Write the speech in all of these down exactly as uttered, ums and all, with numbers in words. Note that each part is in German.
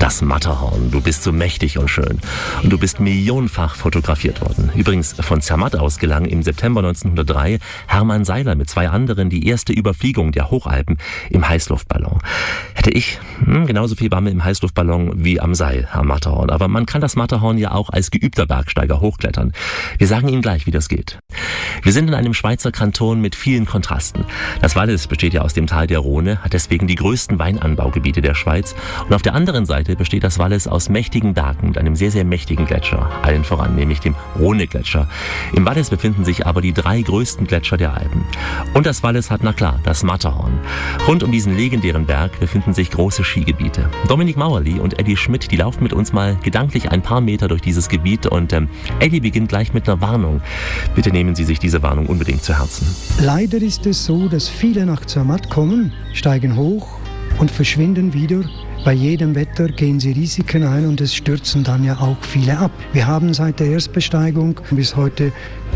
Das Matterhorn. Du bist so mächtig und schön. Und du bist millionenfach fotografiert worden. Übrigens von Zermatt aus gelang im September neunzehnhundertdrei Hermann Seiler mit zwei anderen die erste Überfliegung der Hochalpen im Heißluftballon. Hätte ich hm, genauso viel Bammel im Heißluftballon wie am Seil am Matterhorn. Aber man kann das Matterhorn ja auch als geübter Bergsteiger hochklettern. Wir sagen Ihnen gleich, wie das geht. Wir sind in einem Schweizer Kanton mit vielen Kontrasten. Das Wallis besteht ja aus dem Tal der Rhone, hat deswegen die größten Weinanbaugebiete der Schweiz. Und auf der anderen Seite besteht das Wallis aus mächtigen Bergen und einem sehr, sehr mächtigen Gletscher. Allen voran, nämlich dem Rhone-Gletscher. Im Wallis befinden sich aber die drei größten Gletscher der Alpen. Und das Wallis hat, na klar, das Matterhorn. Rund um diesen legendären Berg befinden sich große Skigebiete. Dominik Mauerli und Eddie Schmidt, die laufen mit uns mal gedanklich ein paar Meter durch dieses Gebiet. Und ähm, Eddie beginnt gleich mit einer Warnung. Bitte nehmen Sie sich diese Warnung unbedingt zu Herzen. Leider ist es so, dass viele nach Zermatt kommen, steigen hoch und verschwinden wieder. Bei jedem Wetter gehen sie Risiken ein und es stürzen dann ja auch viele ab. Wir haben seit der Erstbesteigung bis heute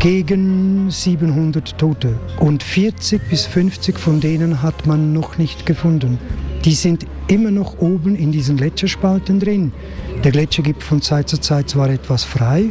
gegen siebenhundert Tote und vierzig bis fünfzig von denen hat man noch nicht gefunden. Die sind immer noch oben in diesen Gletscherspalten drin. Der Gletscher gibt von Zeit zu Zeit zwar etwas frei,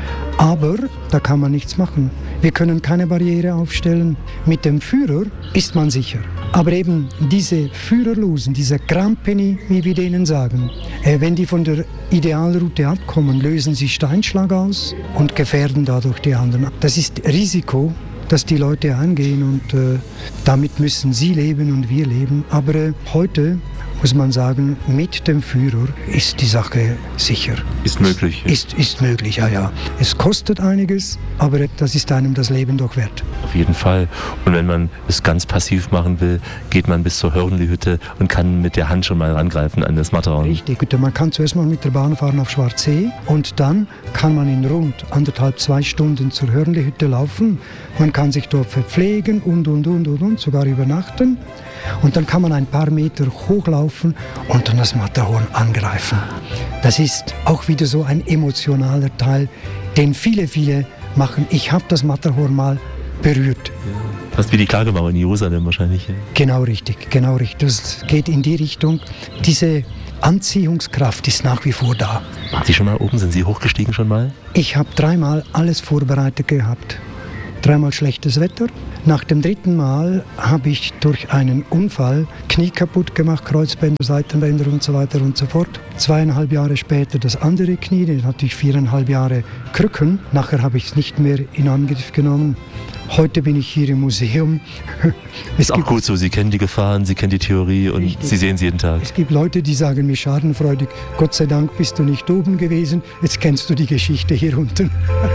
aber da kann man nichts machen. Wir können keine Barriere aufstellen. Mit dem Führer ist man sicher. Aber eben diese Führerlosen, diese Grampeni, wie wir denen sagen, äh, wenn die von der Idealroute abkommen, lösen sie Steinschlag aus und gefährden dadurch die anderen. Das ist Risiko, das die Leute eingehen und äh, damit müssen sie leben und wir leben. Aber äh, heute muss man sagen, mit dem Führer ist die Sache sicher. Ist möglich. Ist, ist möglich, ja, ja. Es kostet einiges, aber das ist einem das Leben doch wert. Auf jeden Fall. Und wenn man es ganz passiv machen will, geht man bis zur Hörnli-Hütte und kann mit der Hand schon mal rangreifen an das Matterhorn. Richtig. Man kann zuerst mal mit der Bahn fahren auf Schwarzsee und dann kann man in rund anderthalb, zwei Stunden zur Hörnli-Hütte laufen. Man kann sich dort verpflegen und, und, und, und, und, sogar übernachten. Und dann kann man ein paar Meter hochlaufen und dann das Matterhorn angreifen. Das ist auch wieder so ein emotionaler Teil, den viele, viele machen. Ich habe das Matterhorn mal berührt. Ja, fast wie die Klagemauer in Jerusalem wahrscheinlich. Ja. Genau richtig, genau richtig. Das geht in die Richtung. Diese Anziehungskraft ist nach wie vor da. Waren Sie schon mal oben? Sind Sie hochgestiegen schon mal? Ich habe dreimal alles vorbereitet gehabt. Dreimal schlechtes Wetter. Nach dem dritten Mal habe ich durch einen Unfall Knie kaputt gemacht, Kreuzbänder, Seitenbänder und so weiter und so fort. Zweieinhalb Jahre später das andere Knie, das hatte ich viereinhalb Jahre Krücken. Nachher habe ich es nicht mehr in Angriff genommen. Heute bin ich hier im Museum. Es ist auch gut so, Sie kennen die Gefahren, Sie kennen die Theorie und richtig. Sie sehen sie jeden Tag. Es gibt Leute, die sagen mir schadenfreudig, Gott sei Dank bist du nicht oben gewesen, jetzt kennst du die Geschichte hier unten.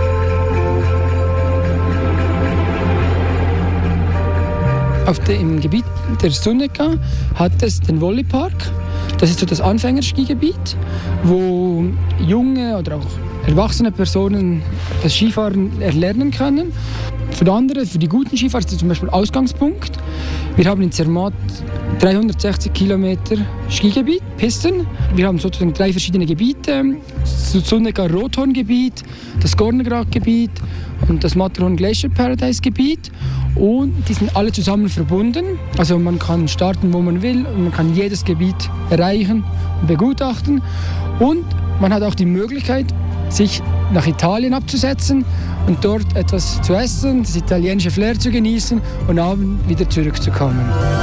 Auf dem Gebiet der Sunneka hat es den Wollipark. Das ist so das Anfängerskigebiet, wo junge oder auch erwachsene Personen das Skifahren erlernen können. Für andere, für die guten Skifahrer ist das zum Beispiel Ausgangspunkt. Wir haben in Zermatt dreihundertsechzig Kilometer Skigebiet, Pisten. Wir haben sozusagen drei verschiedene Gebiete. Das Sunneka-Rothorn-Gebiet, das Gornergrat-Gebiet und das Matterhorn Glacier Paradise-Gebiet. Und die sind alle zusammen verbunden. Also man kann starten, wo man will und man kann jedes Gebiet erreichen und begutachten. Und man hat auch die Möglichkeit, sich nach Italien abzusetzen und dort etwas zu essen, das italienische Flair zu genießen und abends wieder zurückzukommen.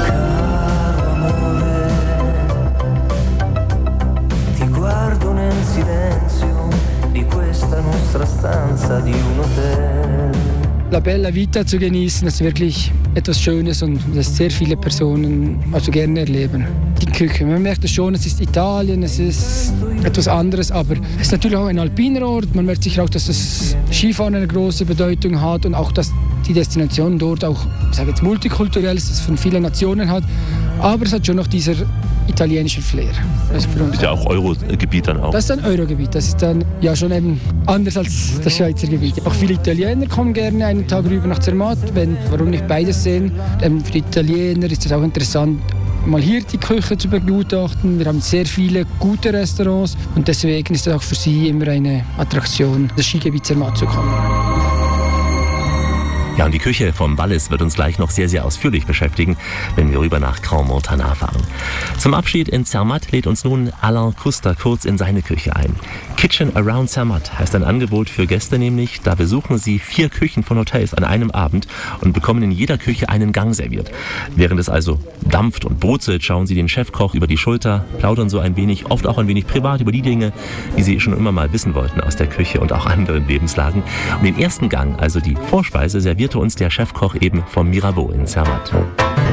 Ti guardo nel silenzio di questa nostra stanza di un hotel. La Bella Vita zu genießen, das ist wirklich etwas Schönes und das sehr viele Personen also gerne erleben. Die Küche, man merkt es schon, es ist Italien, es ist etwas anderes, aber es ist natürlich auch ein alpiner Ort. Man merkt sicher auch, dass das Skifahren eine große Bedeutung hat und auch, dass die Destination dort auch, ich sage jetzt multikulturell ist, das von vielen Nationen hat, aber es hat schon noch dieser italienische Flair. Das ist, für uns ist ja auch Euro-Gebiet dann auch. Das ist ein Euro-Gebiet, das ist dann ja schon eben anders als das Schweizer Gebiet. Auch viele Italiener kommen gerne einen Tag rüber nach Zermatt, wenn, warum nicht beides sehen. Ähm, für die Italiener ist es auch interessant, mal hier die Küche zu begutachten. Wir haben sehr viele gute Restaurants und deswegen ist es auch für sie immer eine Attraktion, das Skigebiet Zermatt zu kommen. Ja, und die Küche vom Wallis wird uns gleich noch sehr, sehr ausführlich beschäftigen, wenn wir rüber nach Grand Montana fahren. Zum Abschied in Zermatt lädt uns nun Alain Kuster kurz in seine Küche ein. Kitchen Around Zermatt heißt ein Angebot für Gäste nämlich. Da besuchen sie vier Küchen von Hotels an einem Abend und bekommen in jeder Küche einen Gang serviert. Während es also dampft und brutzelt, schauen sie den Chefkoch über die Schulter, plaudern so ein wenig, oft auch ein wenig privat über die Dinge, die sie schon immer mal wissen wollten aus der Küche und auch anderen Lebenslagen. Und den ersten Gang, also die Vorspeise, servierte uns der Chefkoch eben vom Mirabeau in Zermatt.